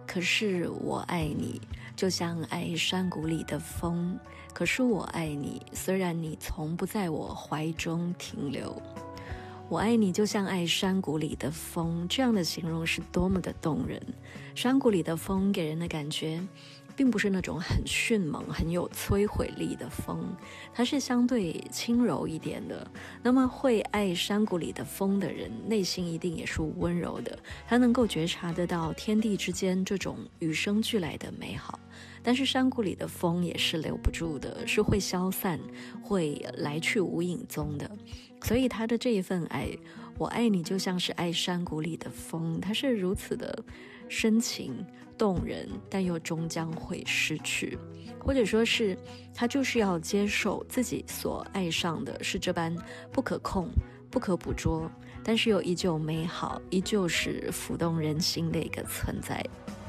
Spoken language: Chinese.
可是我爱你，就像爱山谷里的风。可是我爱你，虽然你从不在我怀中停留。我爱你就像爱山谷里的风，这样的形容是多么的动人。山谷里的风给人的感觉并不是那种很迅猛很有摧毁力的风，它是相对轻柔一点的。那么会爱山谷里的风的人，内心一定也是温柔的，他能够觉察得到天地之间这种与生俱来的美好。但是山谷里的风也是留不住的，是会消散，会来去无影踪的。所以他的这一份爱，我爱你就像是爱山谷里的风，它是如此的深情动人，但又终将会失去。或者说是他就是要接受自己所爱上的是这般不可控不可捕捉，但是又依旧美好，依旧是抚动人心的一个存在。